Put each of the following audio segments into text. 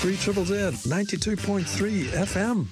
93 Triple Z, 92.3 FM.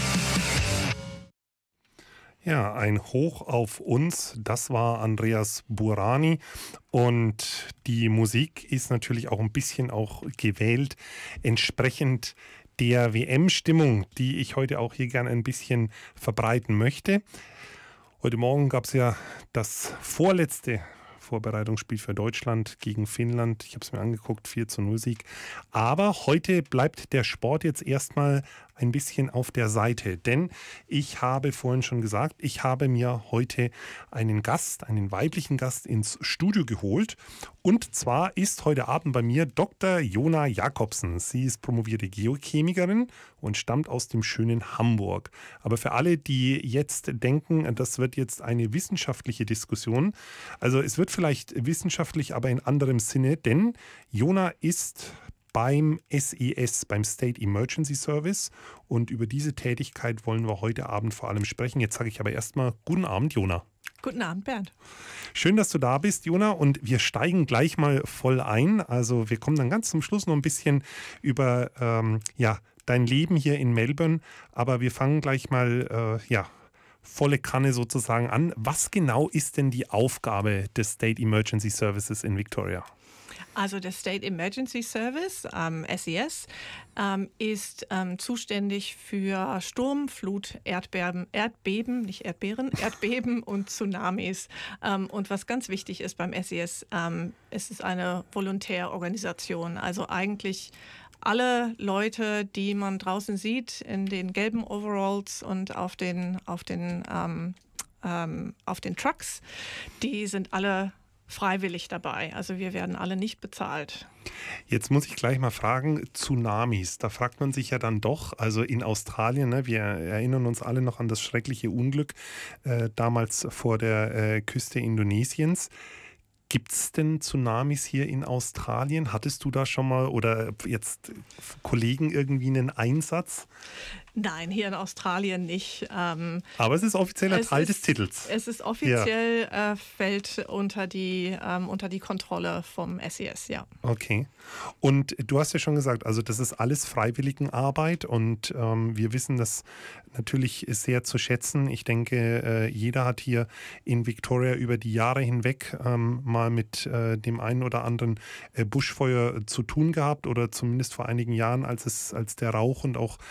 Ja, ein Hoch auf uns, das war Andreas Burani und die Musik ist natürlich auch ein bisschen auch gewählt, entsprechend der WM-Stimmung, die ich heute auch hier gerne ein bisschen verbreiten möchte. Heute Morgen gab es ja das vorletzte Vorbereitungsspiel für Deutschland gegen Finnland. Ich habe es mir angeguckt, 4:0 Sieg. Aber heute bleibt der Sport jetzt erstmal ein bisschen auf der Seite. Denn ich habe vorhin schon gesagt, ich habe mir heute einen Gast, einen weiblichen Gast ins Studio geholt. Und zwar ist heute Abend bei mir Dr. Jona Jakobsen. Sie ist promovierte Geochemikerin und stammt aus dem schönen Hamburg. Aber für alle, die jetzt denken, das wird jetzt eine wissenschaftliche Diskussion, also es wird vielleicht wissenschaftlich, aber in anderem Sinne, denn Jona ist beim SES, beim State Emergency Service, und über diese Tätigkeit wollen wir heute Abend vor allem sprechen. Jetzt sage ich aber erstmal guten Abend, Jona. Guten Abend, Bernd. Schön, dass du da bist, Jona, und wir steigen gleich mal voll ein. Also wir kommen dann ganz zum Schluss noch ein bisschen über dein Leben hier in Melbourne, aber wir fangen gleich mal volle Kanne sozusagen an. Was genau ist denn die Aufgabe des State Emergency Services in Victoria? Also der State Emergency Service, SES, ist zuständig für Sturm, Flut, Erdbeben und Tsunamis. Und was ganz wichtig ist beim SES, es ist eine Volontärorganisation. Also eigentlich alle Leute, die man draußen sieht, in den gelben Overalls und auf den Trucks, die sind alle freiwillig dabei. Also wir werden alle nicht bezahlt. Jetzt muss ich gleich mal fragen, Tsunamis, da fragt man sich ja dann doch, also in Australien, ne, wir erinnern uns alle noch an das schreckliche Unglück damals vor der Küste Indonesiens. Gibt es denn Tsunamis hier in Australien? Hattest du da schon mal oder jetzt Kollegen irgendwie einen Einsatz? Nein, hier in Australien nicht. Aber es ist offizieller Teil des Titels. Es ist offiziell, fällt unter die Kontrolle vom SES, ja. Okay. Und du hast ja schon gesagt, also das ist alles Freiwilligenarbeit und wir wissen das natürlich sehr zu schätzen. Ich denke, jeder hat hier in Victoria über die Jahre hinweg mal mit dem einen oder anderen Buschfeuer zu tun gehabt oder zumindest vor einigen Jahren, als der Rauch und auch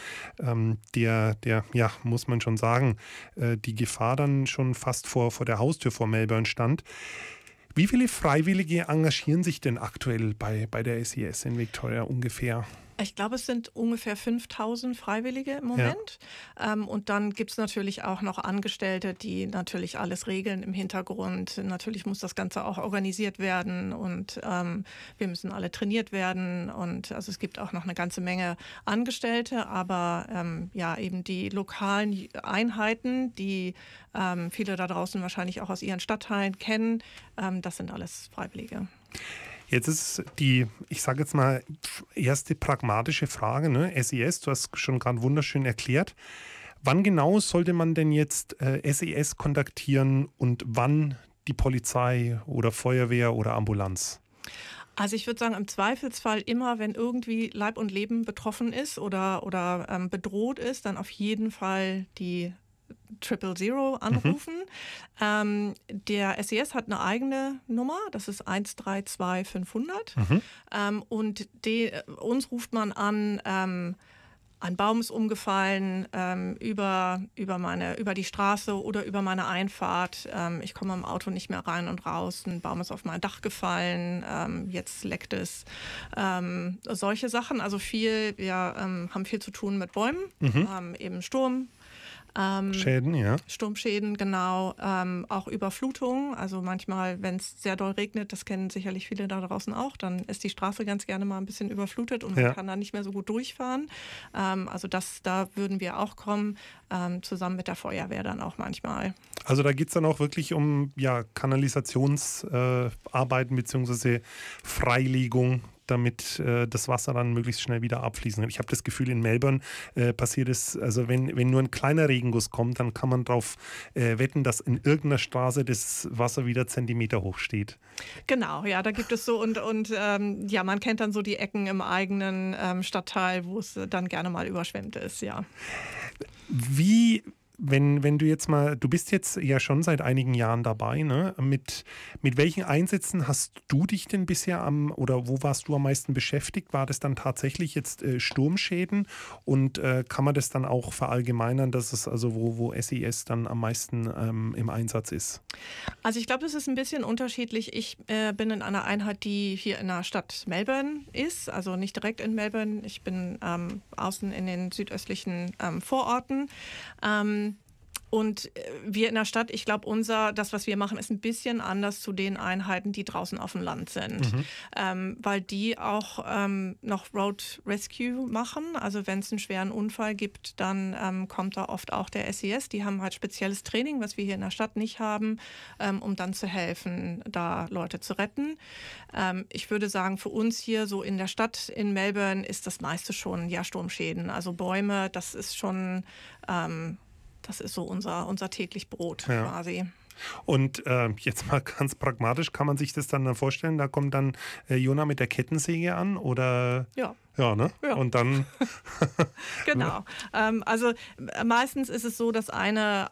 muss man schon sagen, die Gefahr dann schon fast vor der Haustür vor Melbourne stand. Wie viele Freiwillige engagieren sich denn aktuell bei der SES in Victoria ungefähr? Ich glaube, es sind ungefähr 5.000 Freiwillige im Moment. Ja. Und dann gibt es natürlich auch noch Angestellte, die natürlich alles regeln im Hintergrund. Natürlich muss das Ganze auch organisiert werden und wir müssen alle trainiert werden. Und also es gibt auch noch eine ganze Menge Angestellte, aber eben die lokalen Einheiten, die viele da draußen wahrscheinlich auch aus ihren Stadtteilen kennen, das sind alles Freiwillige. Jetzt ist die, ich sage jetzt mal, erste pragmatische Frage, ne? SES, du hast schon gerade wunderschön erklärt. Wann genau sollte man denn jetzt SES kontaktieren und wann die Polizei oder Feuerwehr oder Ambulanz? Also ich würde sagen, im Zweifelsfall immer, wenn irgendwie Leib und Leben betroffen ist oder bedroht ist, dann auf jeden Fall die 000 anrufen. Der SES hat eine eigene Nummer, das ist 132 500. Und uns ruft man an, ein Baum ist umgefallen über die Straße oder über meine Einfahrt. Ich komme im Auto nicht mehr rein und raus. Ein Baum ist auf mein Dach gefallen. Jetzt leckt es. Solche Sachen. Also haben viel zu tun mit Bäumen. Eben Sturm. Schäden, ja. Sturmschäden, genau. Auch Überflutungen. Also manchmal, wenn es sehr doll regnet, das kennen sicherlich viele da draußen auch, dann ist die Straße ganz gerne mal ein bisschen überflutet und man kann da nicht mehr so gut durchfahren. Da würden wir auch kommen, zusammen mit der Feuerwehr dann auch manchmal. Also da geht es dann auch wirklich um Kanalisationsarbeiten bzw. Freilegung damit das Wasser dann möglichst schnell wieder abfließen kann. Ich habe das Gefühl, in Melbourne passiert es, also wenn nur ein kleiner Regenguss kommt, dann kann man darauf wetten, dass in irgendeiner Straße das Wasser wieder Zentimeter hoch steht. Genau, ja, da gibt es so und ja, man kennt dann so die Ecken im eigenen Stadtteil, wo es dann gerne mal überschwemmt ist, ja. Wenn du jetzt mal, du bist jetzt ja schon seit einigen Jahren dabei, ne? Mit welchen Einsätzen hast du dich denn bisher oder wo warst du am meisten beschäftigt? War das dann tatsächlich jetzt Sturmschäden und kann man das dann auch verallgemeinern, dass es also wo SES dann am meisten im Einsatz ist? Also ich glaube, das ist ein bisschen unterschiedlich. Ich bin in einer Einheit, die hier in der Stadt Melbourne ist, also nicht direkt in Melbourne. Ich bin außen in den südöstlichen Vororten. Und wir in der Stadt, ich glaube, das, was wir machen, ist ein bisschen anders zu den Einheiten, die draußen auf dem Land sind. Weil die auch noch Road Rescue machen. Also wenn es einen schweren Unfall gibt, dann kommt da oft auch der SES. Die haben halt spezielles Training, was wir hier in der Stadt nicht haben, um dann zu helfen, da Leute zu retten. Ich würde sagen, für uns hier so in der Stadt in Melbourne ist das meiste schon Sturmschäden. Also Bäume, das ist schon... das ist so unser täglich Brot quasi. Und jetzt mal ganz pragmatisch, kann man sich das dann vorstellen? Da kommt dann Jona mit der Kettensäge an oder? Ja. Ja, ne? Ja. Und dann? Genau. Also meistens ist es so, dass eine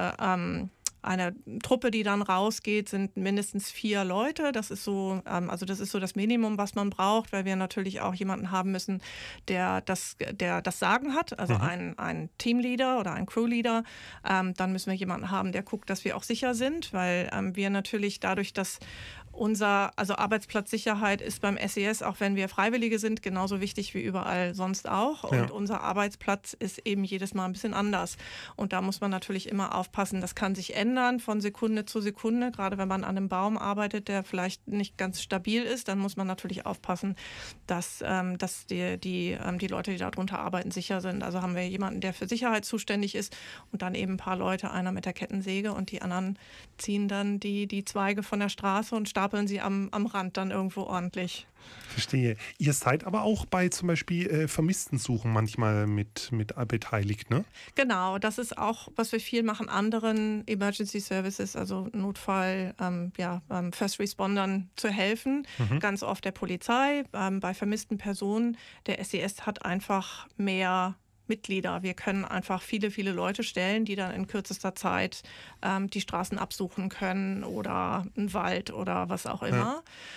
Truppe, die dann rausgeht, sind mindestens 4 Leute. Das ist so, das ist so das Minimum, was man braucht, weil wir natürlich auch jemanden haben müssen, der das Sagen hat, also ein Teamleader oder ein Crewleader. Dann müssen wir jemanden haben, der guckt, dass wir auch sicher sind, weil wir natürlich dadurch, dass also Arbeitsplatzsicherheit ist beim SES, auch wenn wir Freiwillige sind, genauso wichtig wie überall sonst auch. Und unser Arbeitsplatz ist eben jedes Mal ein bisschen anders. Und da muss man natürlich immer aufpassen, das kann sich ändern von Sekunde zu Sekunde. Gerade wenn man an einem Baum arbeitet, der vielleicht nicht ganz stabil ist, dann muss man natürlich aufpassen, dass die Leute, die darunter arbeiten, sicher sind. Also haben wir jemanden, der für Sicherheit zuständig ist und dann eben ein paar Leute, einer mit der Kettensäge und die anderen ziehen dann die Zweige von der Straße und stapeln sie am Rand dann irgendwo ordentlich. Verstehe. Ihr seid aber auch bei zum Beispiel Vermisstensuchen manchmal mit beteiligt, ne? Genau, das ist auch, was wir viel machen, anderen Emergency Services, also Notfall, First Respondern zu helfen. Ganz oft der Polizei, bei vermissten Personen. Der SES hat einfach mehr Mitglieder. Wir können einfach viele, viele Leute stellen, die dann in kürzester Zeit die Straßen absuchen können oder einen Wald oder was auch immer.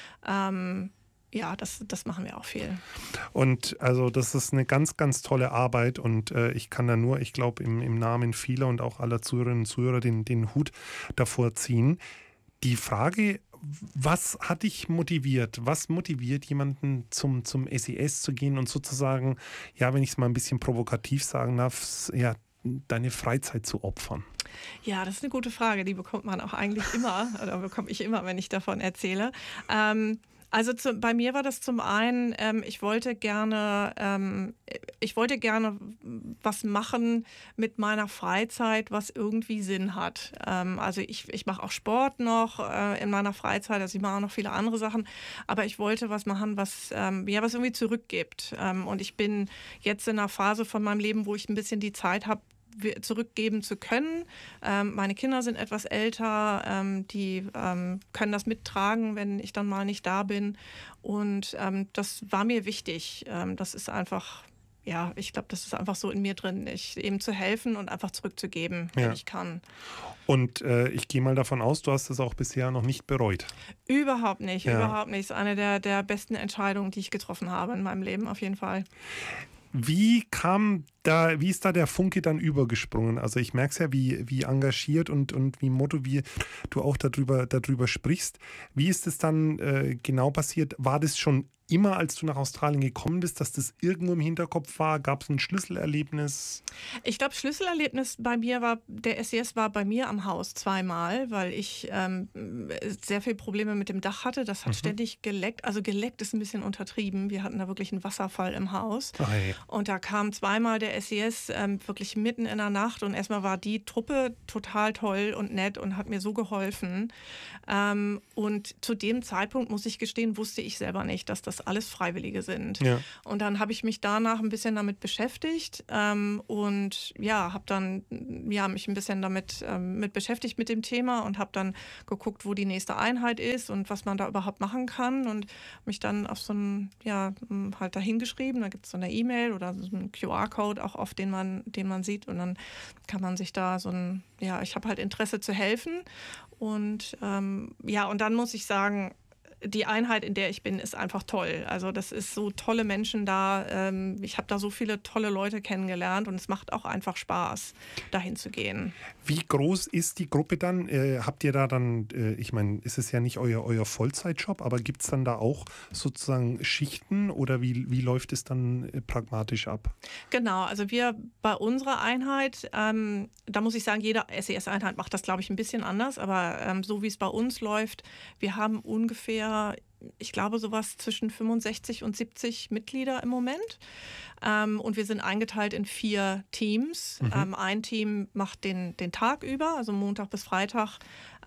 Das machen wir auch viel. Und also das ist eine ganz, ganz tolle Arbeit und ich kann da nur, ich glaube, im Namen vieler und auch aller Zuhörerinnen und Zuhörer den Hut davor ziehen. Die Frage, was hat dich motiviert? Was motiviert jemanden zum SES zu gehen und sozusagen, ja, wenn ich es mal ein bisschen provokativ sagen darf, ja, deine Freizeit zu opfern? Ja, das ist eine gute Frage. Die bekommt man auch eigentlich immer, oder bekomme ich immer, wenn ich davon erzähle. Also bei mir war das zum einen, ich wollte gerne was machen mit meiner Freizeit, was irgendwie Sinn hat. Also ich mache auch Sport noch in meiner Freizeit, also ich mache auch noch viele andere Sachen, aber ich wollte was machen, was irgendwie zurückgibt. Und ich bin jetzt in einer Phase von meinem Leben, wo ich ein bisschen die Zeit habe, zurückgeben zu können. Meine Kinder sind etwas älter, die können das mittragen, wenn ich dann mal nicht da bin. Und das war mir wichtig. Das ist einfach, ich glaube, das ist einfach so in mir drin, eben zu helfen und einfach zurückzugeben, wenn ich kann. Und ich gehe mal davon aus, du hast es auch bisher noch nicht bereut. Überhaupt nicht, überhaupt nicht. Es ist eine der besten Entscheidungen, die ich getroffen habe in meinem Leben, auf jeden Fall. Wie ist da der Funke dann übergesprungen? Also ich merke es ja, wie engagiert und wie motiviert du auch darüber sprichst. Wie ist es dann genau passiert? War das schon immer, als du nach Australien gekommen bist, dass das irgendwo im Hinterkopf war? Gab es ein Schlüsselerlebnis? Ich glaube, Schlüsselerlebnis bei mir war, der SES war bei mir am Haus zweimal, weil ich sehr viele Probleme mit dem Dach hatte. Das hat ständig geleckt. Also geleckt ist ein bisschen untertrieben. Wir hatten da wirklich einen Wasserfall im Haus. Und da kam zweimal der SES wirklich mitten in der Nacht und erstmal war die Truppe total toll und nett und hat mir so geholfen. Und zu dem Zeitpunkt, muss ich gestehen, wusste ich selber nicht, dass das das alles Freiwillige sind. Ja. Und dann habe ich mich danach ein bisschen damit beschäftigt und ja, habe dann mich ein bisschen damit mit beschäftigt mit dem Thema und habe dann geguckt, wo die nächste Einheit ist und was man da überhaupt machen kann und mich dann auf so ein, halt dahin geschrieben. Da gibt es so eine E-Mail oder so einen QR-Code auch oft, den man sieht und dann kann man sich da ich habe halt Interesse zu helfen und und dann muss ich sagen, die Einheit, in der ich bin, ist einfach toll. Also das ist so tolle Menschen da. Ich habe da so viele tolle Leute kennengelernt und es macht auch einfach Spaß, dahin zu gehen. Wie groß ist die Gruppe dann? Habt ihr da dann, ich meine, ist es ja nicht euer Vollzeitjob, aber gibt es dann da auch sozusagen Schichten oder wie läuft es dann pragmatisch ab? Genau, also wir bei unserer Einheit, da muss ich sagen, jede SES-Einheit macht das, glaube ich, ein bisschen anders, aber so wie es bei uns läuft, wir haben ungefähr, ich glaube, sowas zwischen 65 und 70 Mitglieder im Moment. Und wir sind eingeteilt in 4 Teams. Ein Team macht den Tag über, also Montag bis Freitag.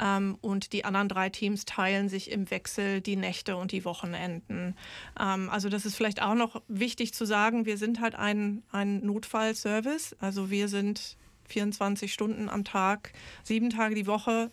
Und die anderen 3 Teams teilen sich im Wechsel die Nächte und die Wochenenden. Also das ist vielleicht auch noch wichtig zu sagen, wir sind halt ein Notfallservice. Also wir sind 24 Stunden am Tag, 7 Tage die Woche,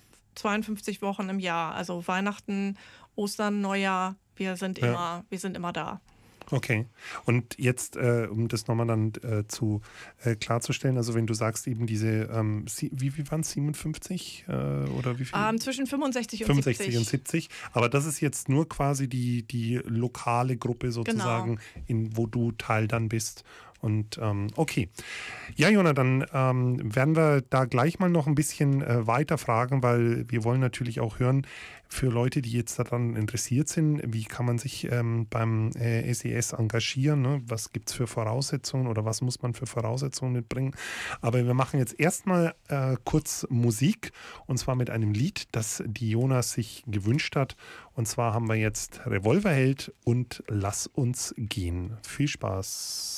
52 Wochen im Jahr. Also Weihnachten, Ostern, Neujahr, wir sind immer da. Okay. Und jetzt, um das nochmal dann klarzustellen, also wenn du sagst eben diese, wie waren es, 57 oder wie viel? Zwischen 65 und 65 70. und 70. Aber das ist jetzt nur quasi die lokale Gruppe sozusagen, genau, wo du Teil dann bist. Und okay. Ja, Jona, dann werden wir da gleich mal noch ein bisschen weiter fragen, weil wir wollen natürlich auch hören, für Leute, die jetzt daran interessiert sind, wie kann man sich beim SES engagieren, ne? Was gibt es für Voraussetzungen oder was muss man für Voraussetzungen mitbringen. Aber wir machen jetzt erstmal kurz Musik und zwar mit einem Lied, das die Jonas sich gewünscht hat. Und zwar haben wir jetzt Revolverheld und Lass uns gehen. Viel Spaß.